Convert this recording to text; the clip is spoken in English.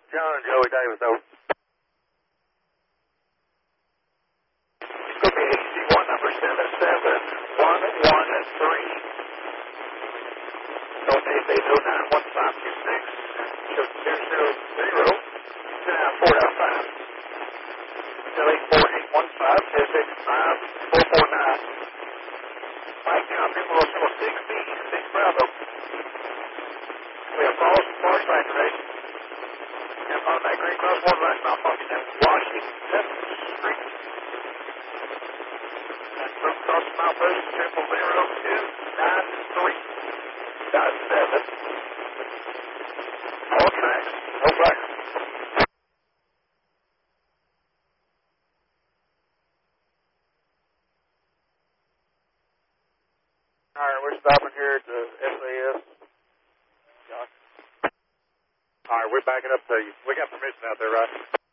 John and Joey Davis, over. Copy AC1 number 771113. Copy 8091526. Show 200. Sit down 4.5. Tell 84815 says 85449. Mike Company, Wilson 6B, 6 Bravo. We have false march activation. And on that green cross one last malfunction at Washington Street. That's from cross malfunction 00293.7. All tracks, no flags. All right, we're stopping here at the SAS. All right, we're backing up to you. We got permission out there, right?